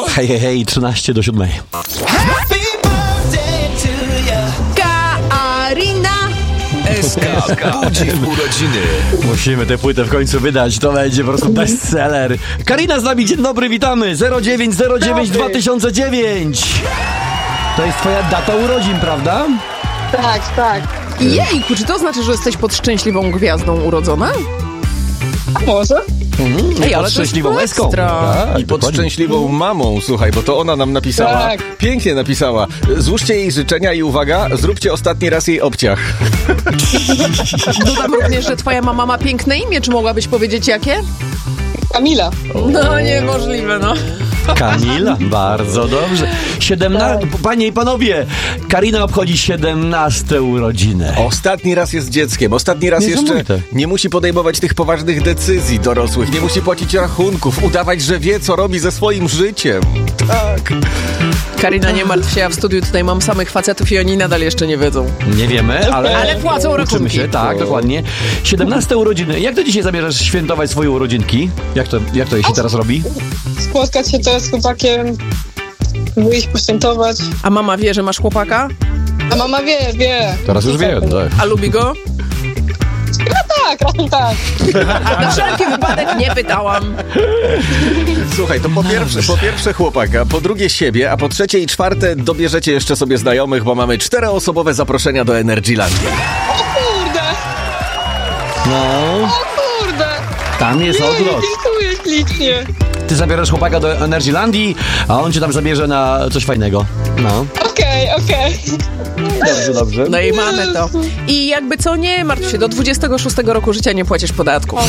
Hej, hej, hej, 13:07. Karina! SK budzi w urodziny. Musimy tę płytę w końcu wydać, to będzie po prostu bestseller. Karina z nami, dzień dobry, witamy. 0909 2009. To jest twoja data urodzin, prawda? Tak. Jejku, czy to znaczy, że jesteś pod szczęśliwą gwiazdą urodzona? A może? Ej, ale Pod szczęśliwą łezką. ekstra. Tak, I pod dokładnie. szczęśliwą mamą, słuchaj, bo to ona nam napisała. Tak. Pięknie napisała. Złóżcie jej życzenia i uwaga, zróbcie ostatni raz jej obciach. Dodam również, że twoja mama ma piękne imię. Czy mogłabyś powiedzieć jakie? Kamila. No, niemożliwe, no. Kamila, bardzo dobrze. Panie i panowie, Karina obchodzi 17 urodziny. Ostatni raz jest dzieckiem, ostatni raz jeszcze Niesamowite. nie musi podejmować tych poważnych decyzji dorosłych, nie musi płacić rachunków, udawać, że wie, co robi ze swoim życiem. Tak. Karina, nie martw się, ja w studiu tutaj mam samych facetów i oni nadal jeszcze nie wiedzą. Nie wiemy, Ale płacą uczymy rachunki. się, tak, dokładnie. 17 urodziny. Jak to dzisiaj zamierzasz świętować swoje urodzinki? Jak to się teraz robi? Spotkać się teraz z chłopakiem, wyjść poświętować. A mama wie, że masz chłopaka? A mama wie. Teraz już wiem, tak. A lubi go? Tak. Na wszelki wypadek nie pytałam. Słuchaj, to po pierwsze chłopaka, po drugie siebie, a po trzecie i czwarte dobierzecie jeszcze sobie znajomych, bo mamy 4-osobowe zaproszenia do Energylandii. O kurde! No, tam jest odlot. Dziękuję ślicznie. Ty zabierasz chłopaka do Energylandii, a on cię tam zabierze na coś fajnego. No. Okej. Dobrze. No i mamy to. I jakby co, nie martw się, do 26 roku życia nie płacisz podatku.